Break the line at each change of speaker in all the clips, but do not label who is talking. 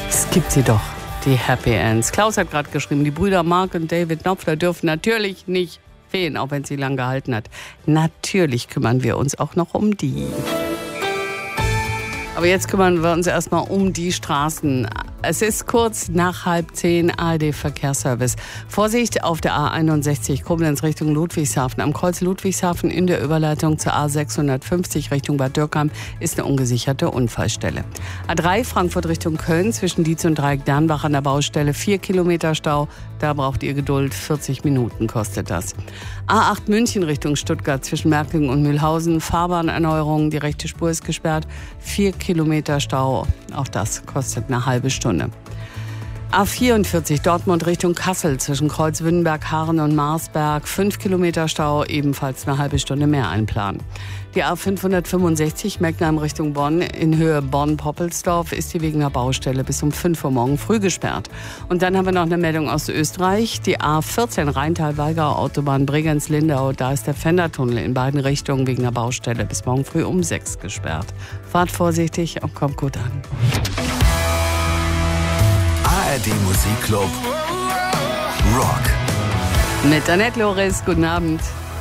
Es gibt sie doch, die Happy Ends. Klaus hat gerade geschrieben, die Brüder Mark und David Knopfler dürfen natürlich nicht fehlen, auch wenn sie lang gehalten hat. Natürlich kümmern wir uns auch noch um die. Aber jetzt kümmern wir uns erstmal um die Straßen. Es ist kurz nach 9:30 ARD-Verkehrsservice. Vorsicht auf der A61 Koblenz Richtung Ludwigshafen. Am Kreuz Ludwigshafen in der Überleitung zur A650 Richtung Bad Dürkheim ist eine ungesicherte Unfallstelle. A3 Frankfurt Richtung Köln zwischen Dietz und Dreieck-Dernbach an der Baustelle 4 Kilometer Stau. Da braucht ihr Geduld, 40 Minuten kostet das. A8 München Richtung Stuttgart zwischen Merklingen und Mühlhausen. Fahrbahnerneuerung, die rechte Spur ist gesperrt. 4 Kilometer Stau, auch das kostet eine halbe Stunde. A44 Dortmund Richtung Kassel zwischen Kreuzwünnenberg, Haaren und Marsberg. 5 Kilometer Stau, ebenfalls eine halbe Stunde mehr einplanen. Die A565 Meckenheim Richtung Bonn in Höhe Bonn-Poppelsdorf ist die wegen einer Baustelle bis um 5 Uhr morgen früh gesperrt. Und dann haben wir noch eine Meldung aus Österreich. Die A14 Rheintal-Walgau Autobahn Bregenz-Lindau. Da ist der Fendertunnel in beiden Richtungen wegen einer Baustelle bis morgen früh um 6 gesperrt. Fahrt vorsichtig und kommt gut an.
ARD Musikclub Rock.
Mit Annette Loris, guten Abend.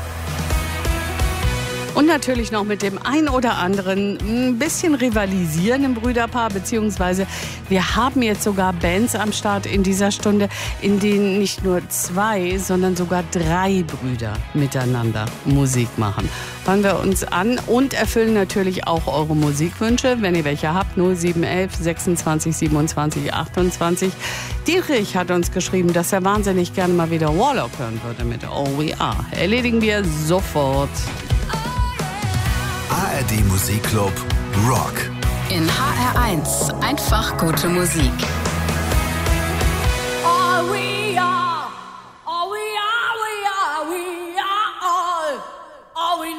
Und natürlich noch mit dem ein oder anderen ein bisschen rivalisierenden Brüderpaar, beziehungsweise wir haben jetzt sogar Bands am Start in dieser Stunde, in denen nicht nur 2, sondern sogar 3 Brüder miteinander Musik machen. Hören wir uns an und erfüllen natürlich auch eure Musikwünsche, wenn ihr welche habt, 0711 26 27 28. Dietrich hat uns geschrieben, dass er wahnsinnig gerne mal wieder Warlock hören würde mit Oh We Are. Erledigen wir sofort.
ARD Musikclub Rock.
In HR1 einfach gute Musik.
All we